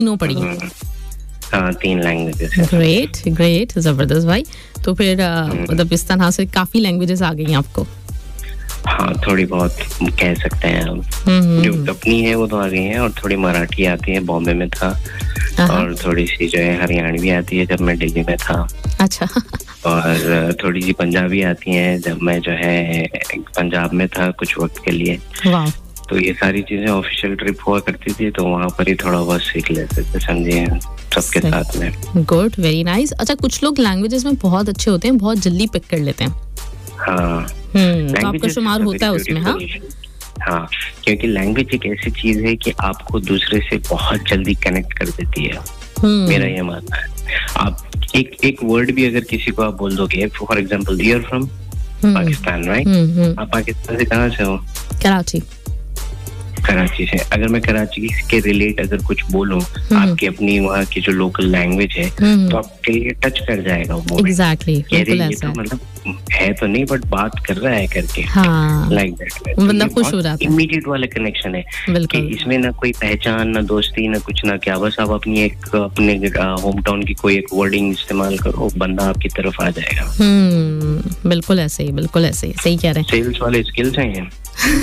तीनों पढ़ी? हाँ, 3 लैंग्वेजेस है। ग्रेट, जबरदस्त भाई। तो फिर मतलब इस तरह से काफी लैंग्वेजेस आ गई आपको? हाँ, थोड़ी बहुत कह सकते हैं हम। जो अपनी है वो तो आ गई है, और थोड़ी मराठी आती है, बॉम्बे में था, और थोड़ी सी जो है हरियाणवी आती है जब मैं दिल्ली में था। अच्छा। और थोड़ी सी पंजाबी आती है जब मैं जो है पंजाब में था कुछ वक्त के लिए। तो ये सारी चीजें ऑफिशियल ट्रिप हुआ करती थी, तो वहाँ पर ही थोड़ा बहुत सीख लेते थे, समझिए, सबके साथ में। Good, very nice. अच्छा, कुछ लोग लैंग्वेजेस में बहुत अच्छे होते हैं, बहुत जल्दी पिक कर लेते हैं। हाँ, तो आपका शुमार होता है उसमें? हाँ, क्योंकि लैंग्वेज एक ऐसी चीज है कि आपको दूसरे से बहुत जल्दी कनेक्ट कर देती है। मेरा ये मानना है। आप एक वर्ड भी अगर किसी को आप बोल दोगे, for example, you are from Pakistan, right? आप पाकिस्तान से कहाँ से हो? कराची से। अगर मैं कराची के रिलेट अगर कुछ बोलूं, आपकी अपनी वहाँ की जो लोकल लैंग्वेज है, तो आपके लिए टच कर जाएगा वो। एग्जैक्टली, बिल्कुल ऐसा है। मतलब है तो नहीं, बट बात कर रहा है करके, लाइक दैट, बंदा खुश हो जाता है। इमीडिएट वाला कनेक्शन है कि इसमें ना कोई पहचान, ना दोस्ती, ना कुछ, ना क्या, बस आप अपनी अपने होम टाउन की कोई एक वर्डिंग इस्तेमाल करो, बंदा आपकी तरफ आ जाएगा। बिल्कुल ऐसे ही, बिल्कुल ऐसे ही, सही कह रहे हैं। सेल्स वाले स्किल्स हैं ये।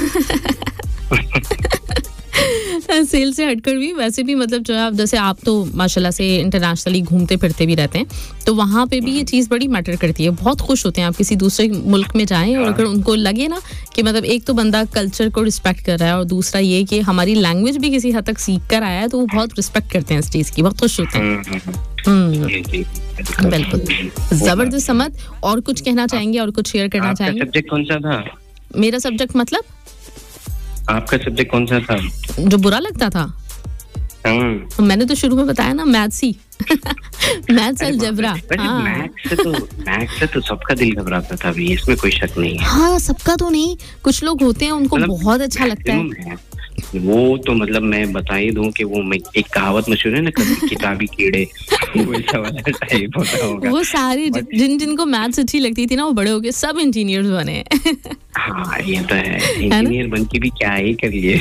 सेल से हटकर भी वैसे भी मतलब जो है, जैसे आप तो माशाल्लाह से इंटरनेशनली घूमते फिरते भी रहते हैं, तो वहाँ पे भी ये चीज़ बड़ी मैटर करती है। बहुत खुश होते हैं आप किसी दूसरे मुल्क में जाएं, और अगर उनको लगे ना कि मतलब एक तो बंदा कल्चर को रिस्पेक्ट कर रहा है, और दूसरा ये कि हमारी लैंग्वेज भी किसी हद तक सीख कर आया है, तो वो बहुत रिस्पेक्ट करते हैं इस चीज़ की, बहुत खुश होते हैं। बिल्कुल, जबरदस्त। समझ, और कुछ कहना चाहेंगे और कुछ शेयर करना चाहेंगे? सब्जेक्ट कौन सा था? मेरा सब्जेक्ट मतलब? आपका सब्जेक्ट कौन सा था जो बुरा लगता था? मैंने तो शुरू में बताया ना, मैथ्स ही। Maths, algebra. मैथ्स से तो सबका दिल घबराता था भी, इसमें कोई शक नहीं है। हाँ, सबका तो नहीं, कुछ लोग होते हैं उनको बहुत अच्छा लगता है वो। तो मतलब मैं बता ही दूं कि वो एक कहावत मशहूर है ना, किताबी कीड़े, वैसा वाला टाइप होता होगा। वो सारे जिनको मैथ्स अच्छी लगती थी ना, वो बड़े होके सब इंजीनियर्स बने। हाँ, ये तो है। इंजीनियर बन के भी क्या ही कर लिए।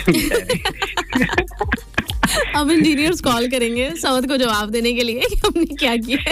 अब इंजीनियर्स कॉल करेंगे समद को जवाब देने के लिए कि हमने क्या किया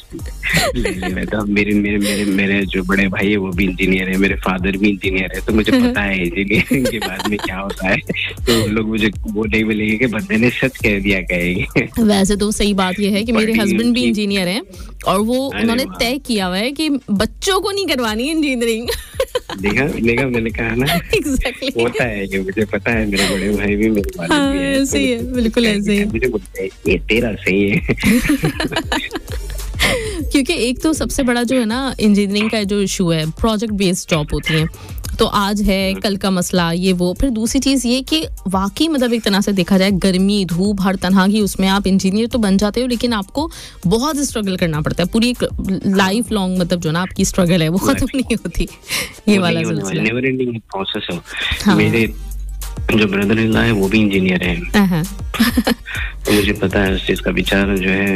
है। तो मेरे जो बड़े भाई है वो भी इंजीनियर है, मेरे फादर भी इंजीनियर है, तो मुझे पता है इंजीनियरिंग के बाद में क्या होता है। तो उन लोग मुझे वो नहीं बोलेंगे कि बंदे ने सच कह दिया कहेंगे। वैसे तो सही बात ये है कि मेरे हस्बैंड भी इंजीनियर हैं, और वो उन्होंने तय किया हुआ है कि बच्चों को नहीं करवानी इंजीनियरिंग। देखा मैंने कहा ना। एग्जैक्टली, होता है ये, मुझे पता है। मेरे बड़े भाई भी, मेरे वालिद भी है। ऐसे ही है, बिल्कुल ऐसे ही। मुझे बोलते हैं ये तेरा सही है। क्योंकि एक तो सबसे बड़ा जो है ना इंजीनियरिंग का जो इशू है, प्रोजेक्ट बेस्ड जॉब होती है, तो आज है कल का मसला ये वो। फिर दूसरी चीज़ ये कि वाकई मतलब एक तरह से देखा जाए, गर्मी धूप हर तरह की, उसमें आप इंजीनियर तो बन जाते हो, लेकिन आपको बहुत स्ट्रगल करना पड़ता है। पूरी एक लाइफ लॉन्ग मतलब जो ना आपकी स्ट्रगल है वो खत्म नहीं होती। ये वाला सिलसिला नेवर एंडिंग प्रोसेस है। मेरे जो ब्रदर इन लॉ है वो भी इंजीनियर है, तो मुझे पता है उस चीज का विचार जो है।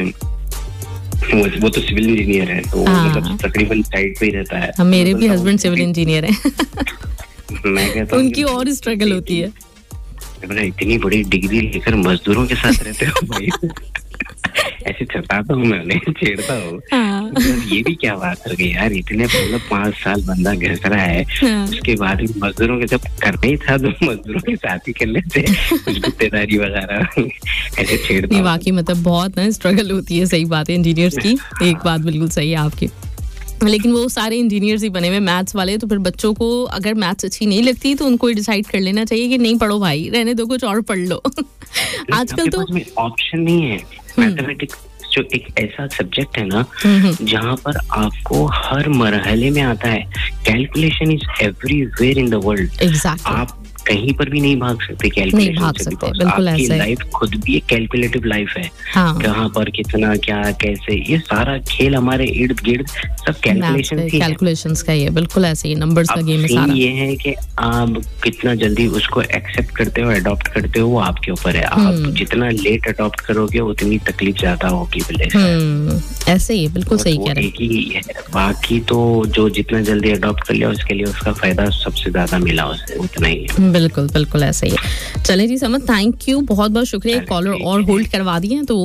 वो तो सिविल इंजीनियर है, तो मतलब तकरीबन साइड पे ही रहता है। मेरे भी हस्बैंड सिविल इंजीनियर हैं। मैं कहता हूँ उनकी और स्ट्रगल होती है। इतनी बड़ी डिग्री लेकर मजदूरों के साथ रहते हो भाई। ऐसे छताता हूँ मैं उन्हें, छेड़ता हूँ। ये भी क्या बात हो गई यार, इतने मतलब 5 साल बंदा घस रहा है, उसके बाद भी मजदूरों के जब करना ही था तो मजदूरों के साथ ही कर लेते, कुछ गुत्तेदारी वगैरह ऐसे छेड़ता हूँ। वाकई मतलब बहुत ना स्ट्रगल होती है, सही बात है इंजीनियर्स की। एक बात बिल्कुल सही है आपकी, लेकिन वो सारे इंजीनियर्स ही बने हुए मैथ्स वाले, तो फिर बच्चों को अगर मैथ्स अच्छी नहीं लगती तो उनको डिसाइड कर लेना चाहिए कि नहीं पढ़ो भाई, रहने दो, कुछ और पढ़ लो। आजकल तो ऑप्शन नहीं है। मैथमेटिक्स जो एक ऐसा सब्जेक्ट है ना जहाँ पर आपको हर मरहले में आता है। Calculation is everywhere in the world. Exactly, आप कहीं पर भी नहीं भाग सकते कैलकुलेशन से, बिकॉज़ आपकी लाइफ खुद भी एक कैलकुलेटिव लाइफ है। कहाँ पर कितना क्या कैसे, ये सारा खेल हमारे इर्द गिर्द सब कैलकुलेशंस का ही है। बिल्कुल ऐसे ही नंबर्स का गेम है सारा। ये है कि आप कितना जल्दी उसको एक्सेप्ट करते हो, अडॉप्ट करते हो, वो आपके ऊपर है। आप जितना लेट अडॉप्ट करोगे उतनी तकलीफ ज्यादा होगी। ऐसे ही बिल्कुल सही कह रहे हैं। बाकी तो जो जितना जल्दी अडॉप्ट कर लिया उसके लिए उसका फायदा सबसे ज्यादा मिला उसे, उतना ही है। बिल्कुल बिल्कुल ऐसा ही है। चले जी समद, थैंक यू, बहुत बहुत शुक्रिया। कॉलर और होल्ड करवा दिए तो